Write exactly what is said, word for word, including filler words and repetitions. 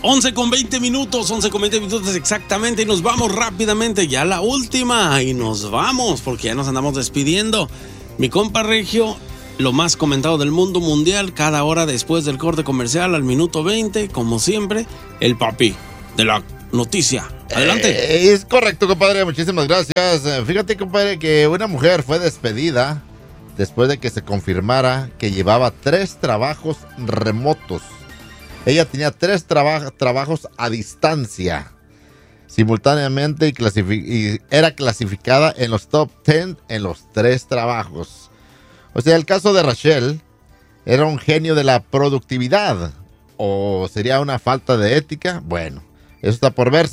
once con veinte minutos, once con veinte minutos exactamente, y nos vamos rápidamente, ya la última, y nos vamos, porque ya nos andamos despidiendo. Mi compa Regio, lo más comentado del mundo mundial, cada hora después del corte comercial, al minuto veinte, como siempre, el papi de la noticia. Adelante. Eh, es correcto, compadre, muchísimas gracias. Fíjate, compadre, que una mujer fue despedida después de que se confirmara que llevaba tres trabajos remotos. Ella tenía tres traba- trabajos a distancia, simultáneamente, y, clasific- y era clasificada en los top diez en los tres trabajos. O sea, el caso de Rachel era un genio de la productividad, o sería una falta de ética. Bueno, eso está por verse.